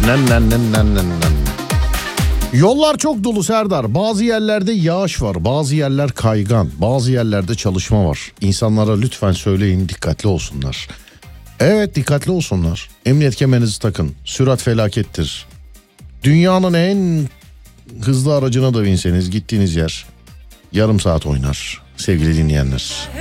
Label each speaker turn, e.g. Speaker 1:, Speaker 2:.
Speaker 1: Yollar çok dolu Serdar. Bazı yerlerde yağış var, bazı yerler kaygan, bazı yerlerde çalışma var. İnsanlara lütfen söyleyin, dikkatli olsunlar. Evet, dikkatli olsunlar. Emniyet kemerinizi takın. Sürat felakettir. Dünyanın en hızlı aracına da binseniz gittiğiniz yer yarım saat oynar sevgili dinleyenler.